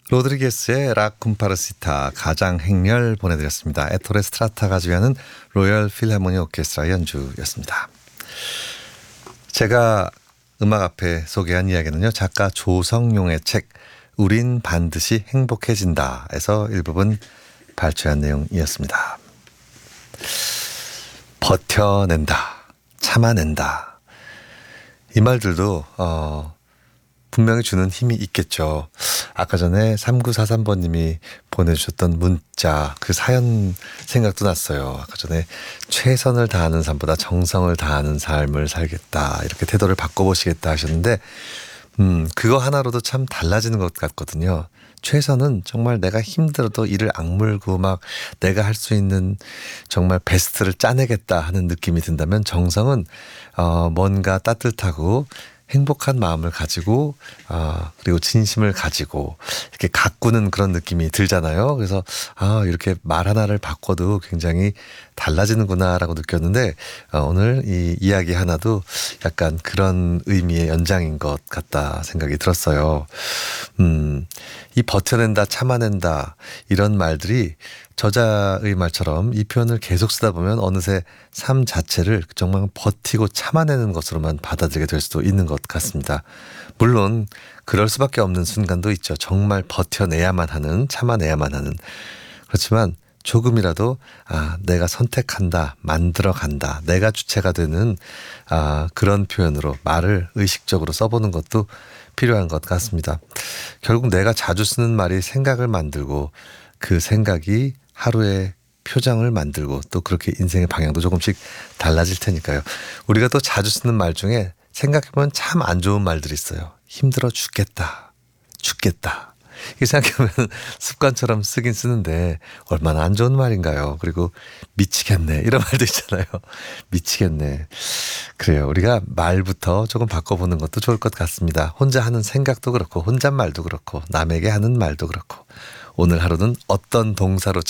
로드리게스의 라 쿰파르시타 가장 행렬 보내드렸습니다. 에토레 스트라타가 지휘하는 로열 필하모니 오케스트라 연주였습니다. 제가 음악 앞에 소개한 이야기는요, 작가 조성용의 책 우린 반드시 행복해진다에서 일부분 발췌한 내용이었습니다. 버텨낸다, 참아낸다, 이 말들도 분명히 주는 힘이 있겠죠. 아까 전에 3943번님이 보내주셨던 문자, 그 사연 생각도 났어요. 아까 전에 최선을 다하는 삶보다 정성을 다하는 삶을 살겠다, 이렇게 태도를 바꿔보시겠다 하셨는데 그거 하나로도 참 달라지는 것 같거든요. 최선은 정말 내가 힘들어도 이를 악물고 막 내가 할 수 있는 정말 베스트를 짜내겠다 하는 느낌이 든다면, 정성은 뭔가 따뜻하고 행복한 마음을 가지고 그리고 진심을 가지고 이렇게 가꾸는 그런 느낌이 들잖아요. 그래서 이렇게 말 하나를 바꿔도 굉장히 달라지는구나라고 느꼈는데, 오늘 이 이야기 하나도 약간 그런 의미의 연장인 것 같다 생각이 들었어요. 이 버텨낸다, 참아낸다, 이런 말들이 저자의 말처럼 이 표현을 계속 쓰다 보면 어느새 삶 자체를 정말 버티고 참아내는 것으로만 받아들이게 될 수도 있는 것 같습니다. 물론 그럴 수밖에 없는 순간도 있죠. 정말 버텨내야만 하는, 참아내야만 하는. 그렇지만 조금이라도 내가 선택한다, 만들어간다, 내가 주체가 되는 그런 표현으로 말을 의식적으로 써보는 것도 필요한 것 같습니다. 결국 내가 자주 쓰는 말이 생각을 만들고, 그 생각이 하루의 표정을 만들고, 또 그렇게 인생의 방향도 조금씩 달라질 테니까요. 우리가 또 자주 쓰는 말 중에 생각해보면 참 안 좋은 말들이 있어요. 힘들어 죽겠다, 죽겠다. 이게 생각해보면 습관처럼 쓰긴 쓰는데 얼마나 안 좋은 말인가요. 그리고 미치겠네, 이런 말도 있잖아요. 미치겠네. 그래요. 우리가 말부터 조금 바꿔보는 것도 좋을 것 같습니다. 혼자 하는 생각도 그렇고, 혼잣말도 그렇고, 남에게 하는 말도 그렇고, 오늘 하루는 어떤 동사로